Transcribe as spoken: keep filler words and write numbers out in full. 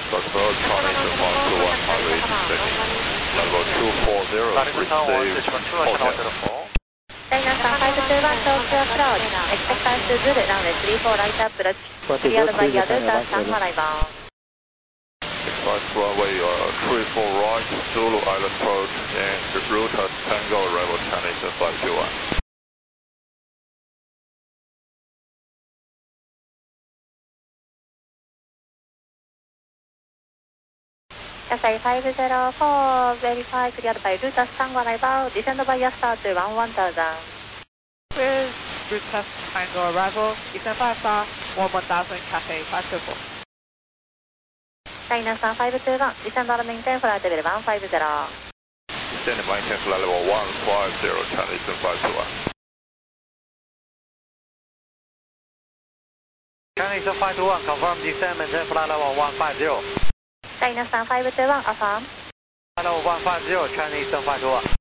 Confirm Chinese one two one highway descending. Level two four zero, receive hotel. China Sun five two one Tokyo approach. Expect us to Zulu runway three four right approach. Cleared by Yabusa Shanghai bound. Expect runway uh, three four right, Zulu Island approach, and route as Tango arrival Chinese five two one. Cathay five zero four, verify cleared by Rutas Tango arrival, descend by Yasta to one one thousand. With Rutas Tango arrival, descend by Yasta one one thousand, Cathay five two four. China Sun five two one, descend or maintain flight level one five zero. Descend and maintain flight level one five zero, Chinese five two one. Chinese five two one, confirm descend, maintain flight level one five zero. China Sun five two one, affirm. Flight level one five zero, Chinese five two one.